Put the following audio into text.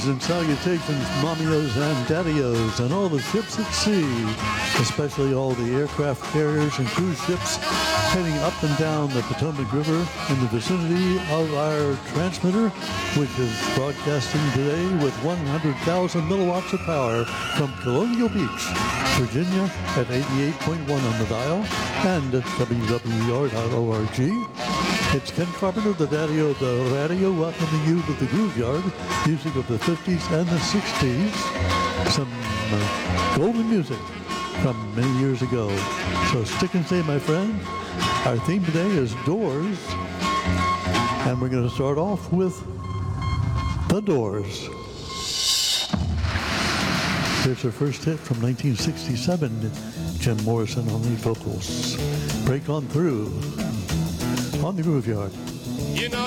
Greetings and salutations, mommios and daddios, and all the ships at sea, especially all the aircraft carriers and cruise ships heading up and down the Potomac River in the vicinity of our transmitter, which is broadcasting today with 100,000 milliwatts of power from Colonial Beach, Virginia at 88.1 on the dial and at WWR.org. It's Ken Carpenter, the daddy of the radio, welcoming you to the Groove Yard, music of the 50s and the 60s. Some golden music from many years ago. So stick and stay, my friend. Our theme today is Doors, and we're going to start off with The Doors. Here's our first hit from 1967, Jim Morrison on lead vocals. Break On Through on the Groove Yard. You know